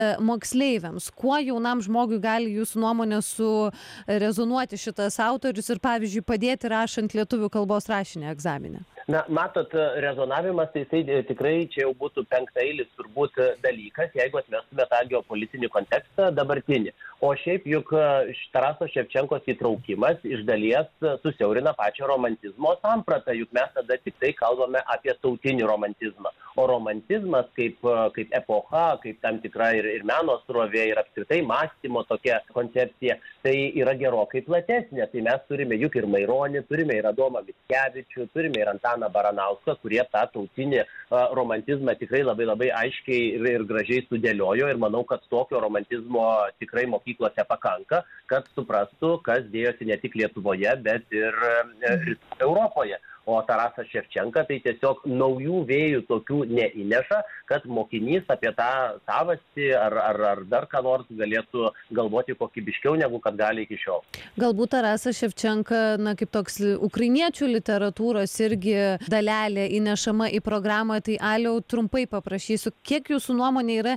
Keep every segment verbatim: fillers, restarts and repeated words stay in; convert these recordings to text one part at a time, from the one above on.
moksleiviams. Kuo jaunam žmogui gali jūsų nuomonė surezonuoti šitas autorius ir, pavyzdžiui, padėti rašant lietuvių kalbos rašinį egzamine? Na, matot, rezonavimas, tai jisai tikrai čia jau būtų penktailis turbūt dalykas, jeigu atmestume tą geopolitinį kontekstą dabartinį. O šiaip juk Taraso Ševčenkos įtraukimas iš dalies susiaurina pačią romantizmo sampratą, juk mes tada tik tai kalbame apie tautinį romantizmą. O romantizmas kaip, kaip epocha, kaip tam tikra ir, ir meno srovė, ir apskritai mąstymo tokia koncepcija, tai yra gerokai platesnė. Tai mes turime juk ir Maironį, turime ir Adomą Mickevičių, turime ir Antaną Baranauską, kurie tą tautinį romantizmą tikrai labai labai aiškiai ir, ir gražiai sudėliojo. Ir manau, kad tokio romantizmo tikrai mokyklose pakanka, kad suprastų, kas dėjosi ne tik Lietuvoje, bet ir Rytų Europoje. O Tarasas Ševčenka tai tiesiog naujų vėjų tokių neįneša, kad mokinys apie tą savastį ar, ar, ar dar ką nors galėtų galvoti kokybiškiau, negu kad gali iki šiol. Galbūt Tarasas Ševčenka, na, kaip toks ukrainiečių literatūros irgi dalelė įnešama į programą, tai Aliau trumpai paprašysiu, kiek jūsų nuomonė yra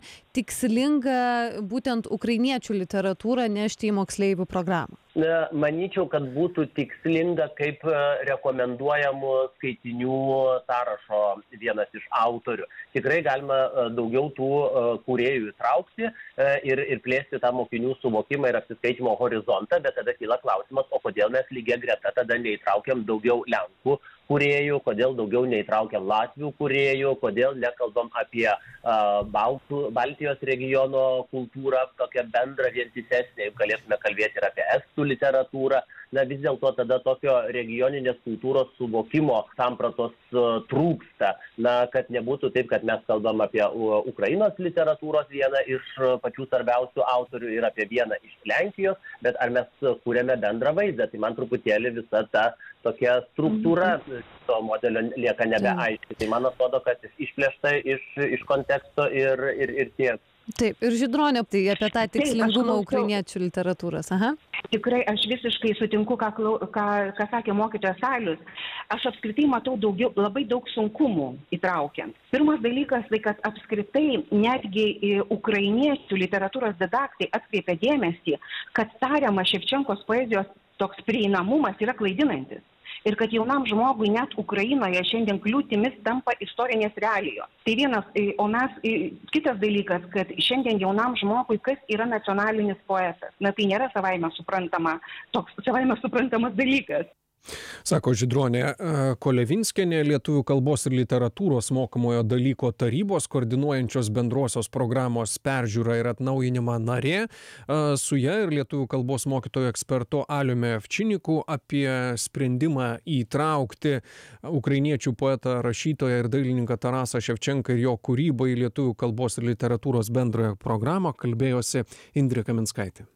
tikslinga būtent ukrainiečių literatūrą nešti į moksleivių programą? Manyčiau, kad būtų tikslinga kaip rekomenduojamų skaitinių sąrašo vienas iš autorių. Tikrai galima daugiau tų kūrėjų įtraukti ir, ir plėsti tą mokinių suvokimą ir apsiskaitimo horizontą, bet tada kyla klausimas, o kodėl mes lygia greta tada neįtraukiam daugiau lenkų kūrėjų, kodėl daugiau neįtraukiam latvių kūrėjų, kodėl nekalbam apie uh, Baltų, Baltijos regiono kultūrą, tokią bendrą vientisesnę, juk galėtume kalbėti ir apie estų literatūrą. Na, vis dėlto tada tokio regioninės kultūros suvokimo sampratos uh, trūksta. Na, kad nebūtų taip, kad mes kalbam apie uh, Ukrainos literatūros vieną iš uh, pačių svarbiausių autorių ir apie vieną iš Lenkijos, bet ar mes uh, kūrėme bendrą vaizdą. Tai man truputėlį visa ta tokia struktūra to modelio lieka nebeaiški. Tai man atrodo, kad jis išplėšta iš, iš konteksto ir, ir, ir tiek. Taip, ir Žydronė, tai apie tą tikslingumą ukrainiečių literatūros. Aha. Tikrai aš visiškai sutinku, ką, ką, ką sakė mokytojas Alius. Aš apskritai matau daugiau, labai daug sunkumų įtraukiant. Pirmas dalykas, tai kad apskritai netgi ukrainiečių literatūros didaktai atkreipia dėmesį, kad tariama Ševčenkos poezijos toks prieinamumas yra klaidinantis. Ir kad jaunam žmogui net Ukrainoje šiandien kliūtimis tampa istorinės realijos. Tai vienas, o mes, kitas dalykas, kad šiandien jaunam žmogui kas yra nacionalinis poetas. Na tai nėra savaime suprantama, toks savaime suprantamas dalykas. Sako Žydronė Kolevinskienė, Lietuvių kalbos ir literatūros mokomojo dalyko tarybos koordinuojančios bendrosios programos peržiūrą ir atnaujinimą narė. Su ja ir Lietuvių kalbos mokytojo ekspertu Aliumi Avčiniku apie sprendimą įtraukti ukrainiečių poetą, rašytoją ir dailininką Tarasą Ševčenką ir jo kūrybą į Lietuvių kalbos ir literatūros bendrąją programą kalbėjosi Indrė Kaminskaitė.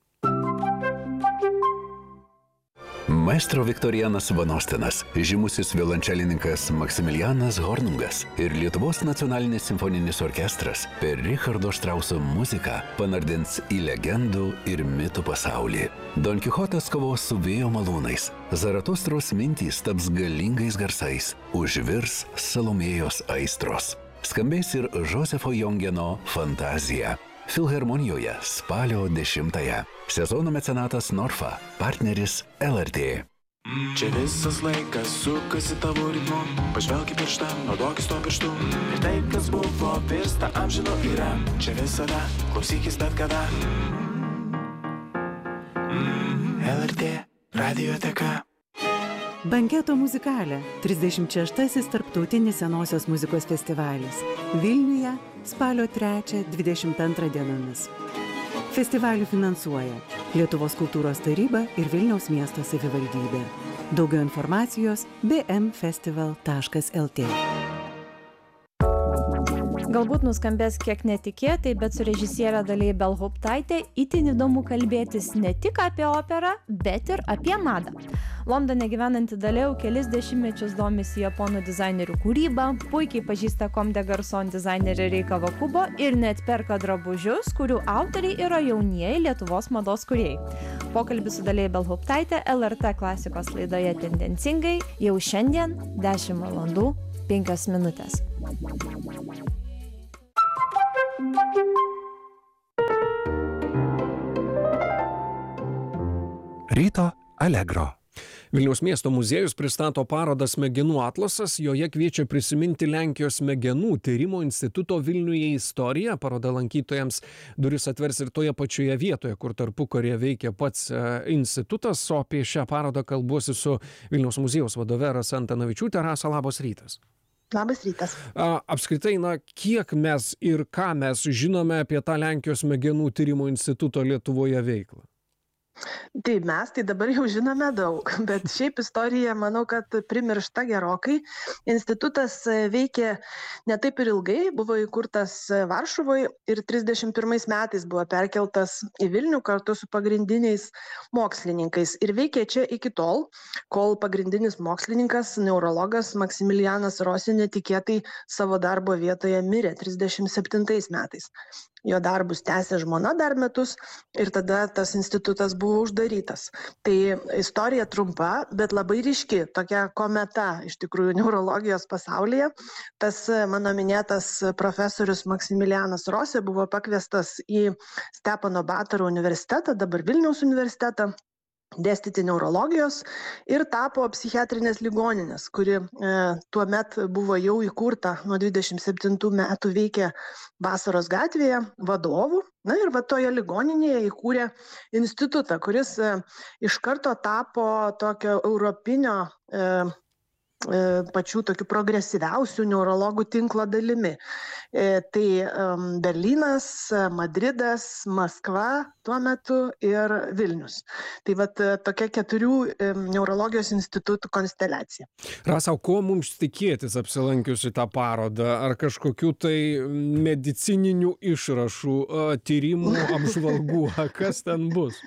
Maestro Viktorijanas Vanostinas, žymusis violončelininkas Maksimilianas Hornungas ir Lietuvos nacionalinis simfoninis orkestras per Richardo Štrauso muziką panardins į legendų ir mitų pasaulį. Don Kichotas kovos su vėjo malūnais, Zaratustros mintys taps galingais garsais, užvirs Salomėjos aistros. Skambės ir Josefo Jongeno Fantazija. Filharmonijoje spalio dešimtąją. Sezono mecenatas Norfa, partneris L R T. Čia visas laikas sukasi tavo ritmu, pažvelk į pirštą, naudokis to pirštu. Ir tai, kas buvo, virsta amžino yra. Čia visada, klausykis bet kada. L R T radioteka. Banketo muzikalė, trisdešimt šeštasis tarptautinis senosios muzikos festivalis. Vilniuje spalio trečią dvidešimt antrą dienomis. Festivalį finansuoja Lietuvos kultūros taryba ir Vilniaus miesto savivaldybė. Daugiau informacijos b m festival taškas l t. Galbūt nuskambės kiek netikėtai, bet su režisierė Dalia Ibelhauptaitė itin įdomu kalbėtis ne tik apie operą, bet ir apie madą. Londone gyvenanti Dalia jau kelis dešimtmečius domisi japonų dizainerių kūrybą, puikiai pažįsta Comme des Garçons dizainerį Reiką Vakubo ir net perka drabužius, kurių autoriai yra jaunieji Lietuvos mados kūrėjai. Pokalbis su Dalia Ibelhauptaitė L R T klasikos laidoje Tendencingai jau šiandien dešimt valandų penkios minutės. Ryto Allegro. Vilniaus miesto muziejus pristato parodą Smegenų atlasas, joje kviečia prisiminti Lenkijos smegenų tyrimo instituto Vilniuje istoriją. Paroda lankytojams duris atvers ir toje pačioje vietoje, kur tarpukaryje veikia pats institutas, o apie šią parodą kalbuosi su Vilniaus muziejaus vadove Rasa Antanavičiūte. Rasa, labas rytas. Labas rytas. Apskritai, na, kiek mes ir ką mes žinome apie tą Lenkijos smegenų tyrimo instituto Lietuvoje veiklą? Tai mes, tai dabar jau žinome daug, bet šiaip istorija, manau, kad primiršta gerokai. Institutas veikė ne taip ir ilgai, buvo įkurtas Varšuvoje ir trisdešimt pirmais metais buvo perkeltas į Vilnių kartu su pagrindiniais mokslininkais. Ir veikė čia iki tol, kol pagrindinis mokslininkas, neurologas Maksimilianas Rosė netikėtai savo darbo vietoje mirė trisdešimt septintais metais. Jo darbus tęsė žmona dar metus ir tada tas institutas buvo uždarytas. Tai istorija trumpa, bet labai ryški, tokia kometa iš tikrųjų neurologijos pasaulyje. Tas mano minėtas profesorius Maksimilianas Rosė buvo pakviestas į Stepono Batoro universitetą, dabar Vilniaus universitetą, dėstyti neurologijos ir tapo psichiatrinės ligoninės, kuri e, tuo met buvo jau įkurta, nuo dvidešimt septintų metų veikė Vasaros gatvėje vadovų. Na ir va toje ligoninėje įkūrė institutą, kuris e, iš karto tapo tokio europinio e, pačių tokių progresyviausių neurologų tinklo dalimi. Tai Berlynas, Madridas, Maskva tuo metu ir Vilnius. Tai vat tokia keturių neurologijos institutų konsteliacija. Rasa, ko mums tikėtis apsilankius į tą parodą? Ar kažkokių tai medicininių išrašų, tyrimų, apžvalgų? Kas ten bus?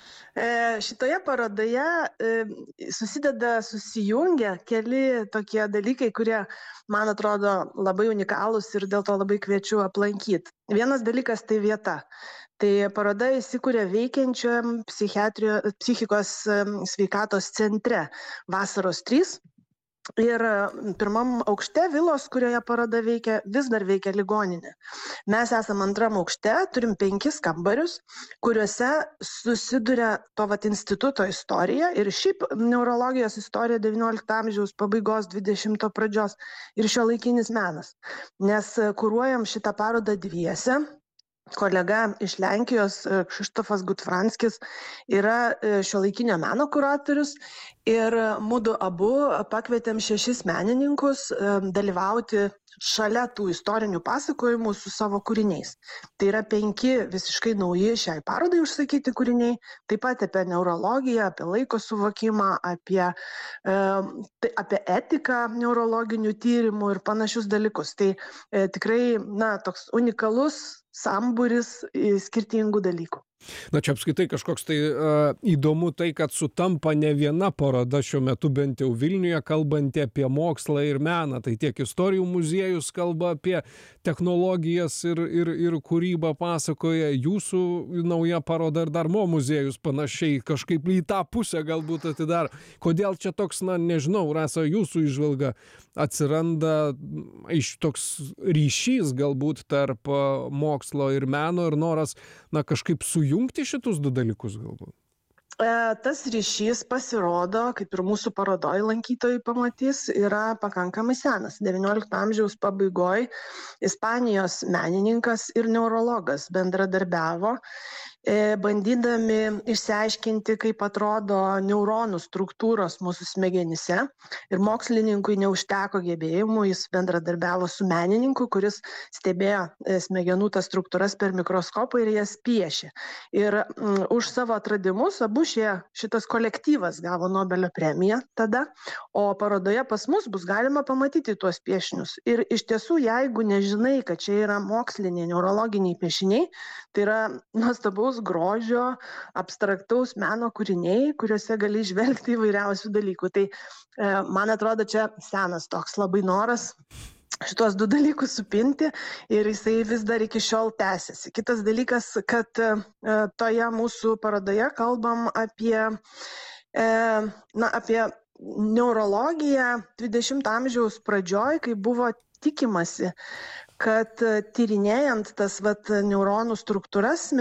Šitoje parodoje susideda, susijungia keli tokie dalykai, kurie, man atrodo, labai unikalūs ir dėl to labai kviečiu aplankyti. Vienas dalykas tai vieta. Tai paroda įsikūrė veikiančiam psichikos sveikatos centre Vasaros trys. Ir pirmam aukšte vilos, kurioje paroda veikia, vis dar veikia ligoninė. Mes esam antram aukšte, turim penkis kambarius, kuriuose susiduria to vat instituto istorija ir šiaip neurologijos istorija devyniolikto amžiaus pabaigos, dvidešimto pradžios ir šiuolaikinis menas. Nes kuruojam šitą parodą dviese. Kolega iš Lenkijos, Krzysztofas Gutfranskis, yra šiuolaikinio meno kuratorius ir mudu abu pakvietėm šešis menininkus dalyvauti šalia tų istorinių pasakojimų su savo kūriniais. Tai yra penki visiškai nauji šiai parodai užsakyti kūriniai, taip pat apie neurologiją, apie laiko suvokimą, apie, e, apie etiką neurologinių tyrimų ir panašius dalykus. Tai e, tikrai, na, toks unikalus sambūris skirtingų dalykų. Na čia apskaitai kažkoks tai uh, įdomu tai, kad sutampa ne viena paroda šiuo metu bent jau Vilniuje, kalbanti apie mokslą ir meną. Tai tiek istorijų muziejus kalba apie technologijas ir, ir, ir kūrybą pasakoja. Jūsų nauja paroda ir dar Mo muziejus panašiai kažkaip į tą pusę galbūt atidar. Kodėl čia toks, na nežinau, Rasa, jūsų įžvalga atsiranda iš toks ryšys galbūt tarp mokslo ir meno ir noras, na kažkaip sujungti šitus du dalykus galbūt? Tas ryšys pasirodo, kaip ir mūsų parodoj lankytojai pamatys, yra pakankamai senas. devyniolikto amžiaus pabaigoj Ispanijos menininkas ir neurologas bendradarbiavo, bandydami išsiaiškinti, kaip atrodo neuronų struktūros mūsų smegenyse. Ir mokslininkui neužteko gebėjimų, jis bendradarbiavo su menininku, kuris stebėjo smegenų tas struktūras per mikroskopą ir jas piešė. Ir mm, už savo atradimus abu šie, šitas kolektyvas gavo Nobelio premiją tada, o parodoje pas mus bus galima pamatyti tuos piešinius. Ir iš tiesų, jeigu nežinai, kad čia yra moksliniai neurologiniai piešiniai, tai yra nuostabaus grožio, abstraktaus meno kūriniai, kuriuose gali žvelgti įvairiausių dalykų. Tai e, man atrodo, čia senas toks labai noras šitos du dalykus supinti ir jisai vis dar iki šiol tęsiasi. Kitas dalykas, kad e, toje mūsų parodoje kalbam apie, e, na, apie neurologiją dvidešimto amžiaus pradžioj, kai buvo tikimasi, kad tyrinėjant tas vat, neuronų struktūras